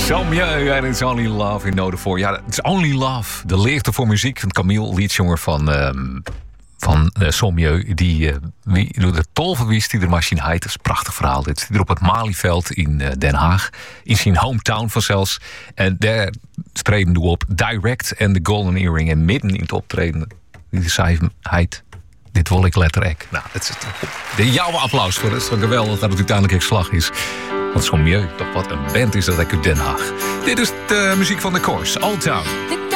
Sommieu en It's Only Love in noden voor. Ja, It's Only Love. De leerte voor muziek van Camille, liedzanger van Sommieu. Die door de tol verwiest die de machine heit. Dat is een prachtig verhaal. Dit zit er op het Malieveld in Den Haag. In zijn hometown van zelfs. En daar treden we op Direct en de Golden Earring. En midden in het optreden, die zei heit. Dit wil ik letterlijk. Nou, dat is de jouwe applaus voor. Het is toch geweldig dat het uiteindelijk een slag is. Want Sommieu, toch wat een band is dat uit Den Haag. Dit is de muziek van The Course, Old Town.